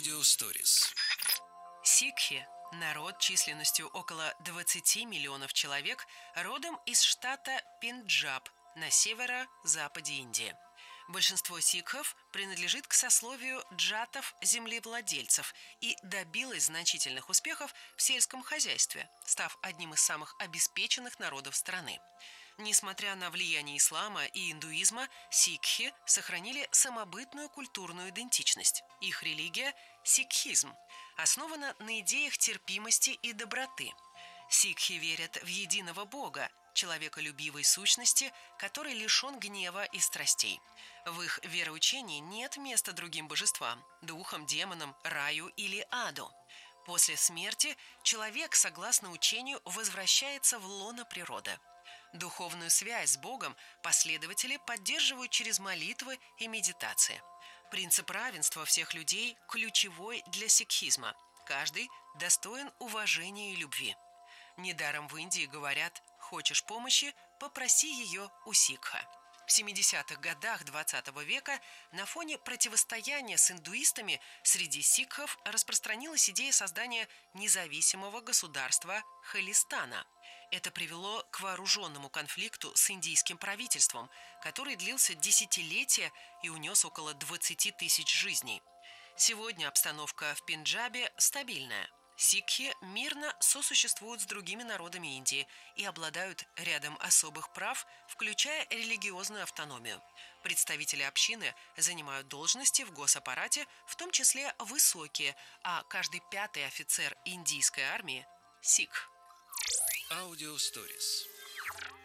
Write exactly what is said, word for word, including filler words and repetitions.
Audio Stories. Сикхи – народ численностью около двадцати миллионов человек, родом из штата Пенджаб на северо-западе Индии. Большинство сикхов принадлежит к сословию джатов-землевладельцев и добилось значительных успехов в сельском хозяйстве, став одним из самых обеспеченных народов страны. Несмотря на влияние ислама и индуизма, сикхи сохранили самобытную культурную идентичность. Их религия – сикхизм, основана на идеях терпимости и доброты. Сикхи верят в единого Бога, человеколюбивой сущности, который лишен гнева и страстей. В их вероучении нет места другим божествам, духам, демонам, раю или аду. После смерти человек, согласно учению, возвращается в лоно природы. Духовную связь с Богом последователи поддерживают через молитвы и медитации. Принцип равенства всех людей ключевой для сикхизма. Каждый достоин уважения и любви. Недаром в Индии говорят: «Хочешь помощи? Попроси ее у сикха». В семидесятых годах двадцатого века на фоне противостояния с индуистами среди сикхов распространилась идея создания независимого государства Халистана. Это привело к вооруженному конфликту с индийским правительством, который длился десятилетия и унес около двадцати тысяч жизней. Сегодня обстановка в Пенджабе стабильная. Сикхи мирно сосуществуют с другими народами Индии и обладают рядом особых прав, включая религиозную автономию. Представители общины занимают должности в госаппарате, в том числе высокие, а каждый пятый офицер индийской армии – сикх. Audio Stories.